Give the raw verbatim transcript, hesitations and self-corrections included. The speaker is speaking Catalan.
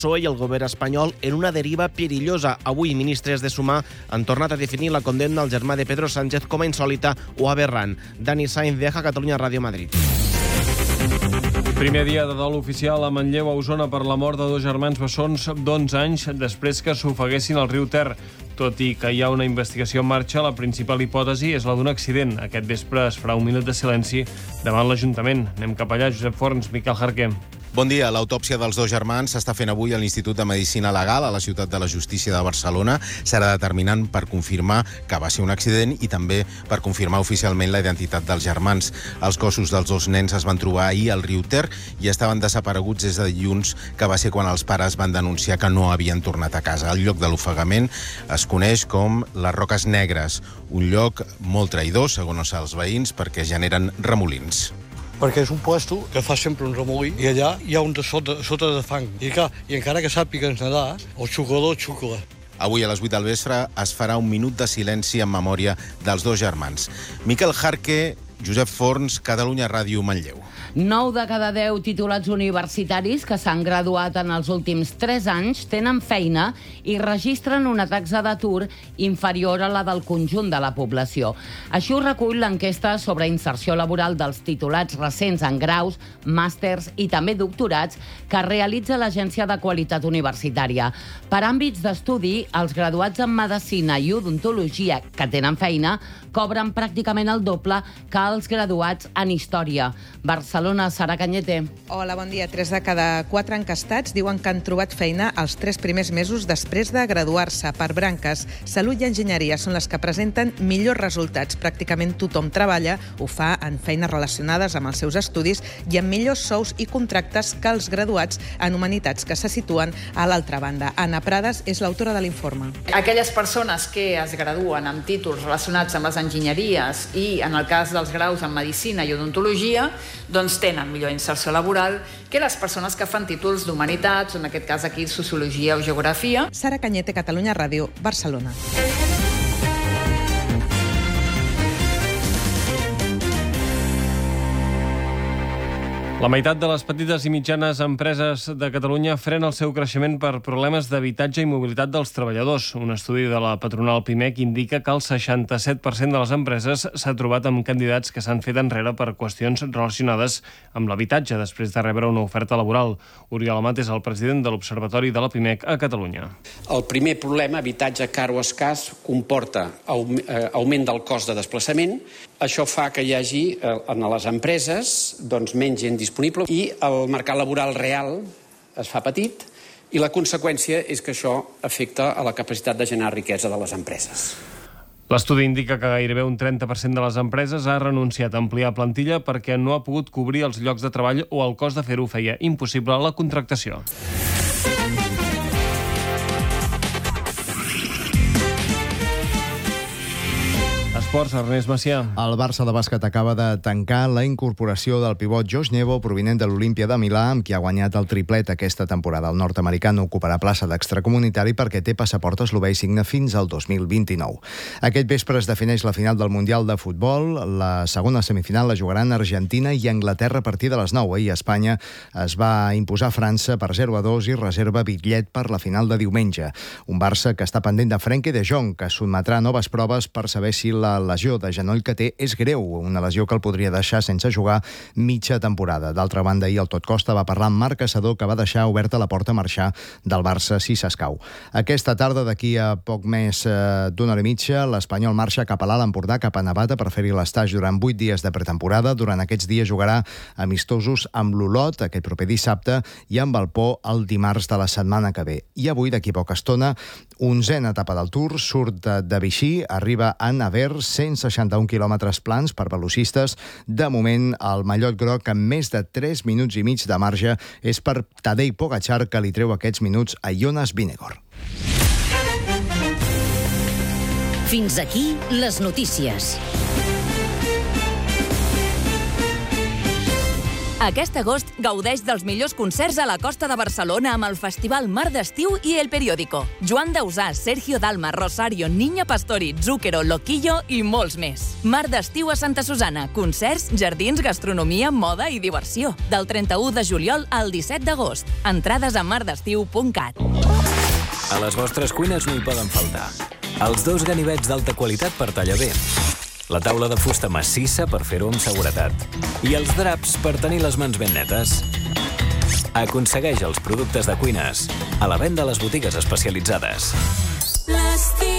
P S O E i el govern espanyol en una deriva perillosa. Avui, ministres de Sumar han tornat a definir la condemna al germà de Pedro Sánchez com a insòlita o aberrant. Dani Sainz, Deja, Catalunya Ràdio, Madrid. Primer dia de dol oficial a Manlleu, a Osona, per la mort de dos germans bessons d'onze anys després que s'ofeguessin al riu Ter. Tot i que hi ha una investigació en marxa, la principal hipòtesi és la d'un accident. Aquest vespre es farà un minut de silenci davant l'Ajuntament. Anem cap allà, Josep Forns, Miquel Jarquer. Bon dia. L'autòpsia dels dos germans s'està fent avui a l'Institut de Medicina Legal a la Ciutat de la Justícia de Barcelona. Serà determinant per confirmar que va ser un accident i també per confirmar oficialment la identitat dels germans. Els cossos dels dos nens es van trobar ahir al riu Ter i estaven desapareguts des de dilluns, que va ser quan els pares van denunciar que no havien tornat a casa. El lloc de l'ofegament es coneix com les Roques Negres, un lloc molt traïdor, segons els veïns, perquè generen remolins. Perquè és un puesto que fa sempre un remolí i allà hi ha un de sota, sota de fang. I, clar, i encara que sàpigues nedar, el xuclador xucla. Avui a les vuit del vespre es farà un minut de silenci en memòria dels dos germans. Miquel Jarque, Josep Forns, Catalunya Ràdio, Manlleu. nou de cada deu titulats universitaris que s'han graduat en els últims tres anys tenen feina i registren una taxa d'atur inferior a la del conjunt de la població. Això ho recull l'enquesta sobre inserció laboral dels titulats recents en graus, màsters i també doctorats que realitza l'Agència de Qualitat Universitària. Per àmbits d'estudi, els graduats en Medicina i Odontologia que tenen feina cobren pràcticament el doble que els graduats en Història. Barcelona, Sara Cañete. Hola, bon dia. Tres de cada quatre encastats diuen que han trobat feina els tres primers mesos després de graduar-se. Per branques, salut i enginyeria són les que presenten millors resultats. Pràcticament tothom treballa, ho fa en feines relacionades amb els seus estudis i amb millors sous i contractes que els graduats en humanitats, que se situen a l'altra banda. Anna Prades és l'autora de l'informe. Aquelles persones que es graduen amb títols relacionats amb les enginyeries i, en el cas dels graus en Medicina i Odontologia, doncs tenen millor inserció laboral que les persones que fan títols d'humanitats, en aquest cas aquí Sociologia o Geografia. Sara Cañete, Catalunya Ràdio, Barcelona. La meitat de les petites i mitjanes empreses de Catalunya frena el seu creixement per problemes d'habitatge i mobilitat dels treballadors. Un estudi de la patronal Pimec indica que el seixanta-set per cent de les empreses s'ha trobat amb candidats que s'han fet enrere per qüestions relacionades amb l'habitatge després de rebre una oferta laboral. Oriol Amat és el president de l'Observatori de la Pimec a Catalunya. El primer problema, habitatge car o escàs, comporta augment del cost de desplaçament. Això fa que hi hagi en les empreses doncs, menys gent disponible i el mercat laboral real es fa petit i la conseqüència és que això afecta a la capacitat de generar riquesa de les empreses. L'estudi indica que gairebé un trenta per cent de les empreses ha renunciat a ampliar plantilla perquè no ha pogut cobrir els llocs de treball o el cost de fer-ho feia impossible la contractació. Esports, Ernest Macià. El Barça de bàsquet acaba de tancar la incorporació del pivot Josh Nebo, provinent de l'Olímpia de Milà, amb qui ha guanyat el triplet aquesta temporada. El nord-americà no ocuparà plaça d'extracomunitari perquè té passaport eslovè i signa fins al dos mil vint-i-nou. Aquest vespre es defineix la final del Mundial de Futbol. La segona semifinal la jugaran Argentina i Anglaterra a partir de les nou. Ahir Espanya es va imposar a França per zero a dos i reserva bitllet per la final de diumenge. Un Barça que està pendent de Frenkie de Jong, que sotmetrà noves proves per saber si la lesió de genoll que té és greu, una lesió que el podria deixar sense jugar mitja temporada. D'altra banda, ahir el Tot Costa va parlar amb Marc Caçador, que va deixar oberta la porta a marxar del Barça si s'escau. Aquesta tarda, d'aquí a poc més eh, d'una hora i mitja, l'Espanyol marxa cap a l'Alt Empordà, cap a Navata, per fer-hi l'estatge durant vuit dies de pretemporada. Durant aquests dies jugarà amistosos amb l'Olot aquest proper dissabte i amb el Po el dimarts de la setmana que ve. I avui, d'aquí a poca estona, onzena etapa del Tour, surt de Vichy, arriba a Nevers, cent seixanta-un quilòmetres plans per velocistes. De moment, el mallot groc amb més de tres minuts i mig de marge és per Tadej Pogačar, que li treu aquests minuts a Jonas Vingegaard. Fins aquí les notícies. Aquest agost gaudeix dels millors concerts a la costa de Barcelona amb el Festival Mar d'Estiu i El Periódico. Joan Dausà, Sergio Dalma, Rosario, Niña Pastori, Zúquero, Loquillo i molts més. Mar d'Estiu a Santa Susana. Concerts, jardins, gastronomia, moda i diversió. Del trenta-u de juliol al disset d'agost. Entrades a mardestiu punt cat. A les vostres cuines no hi poden faltar els dos ganivets d'alta qualitat per tallar bé, la taula de fusta massissa per fer-ho amb seguretat i els draps per tenir les mans ben netes. Aconsegueix els productes de cuines a la venda a les botigues especialitzades. L'estiu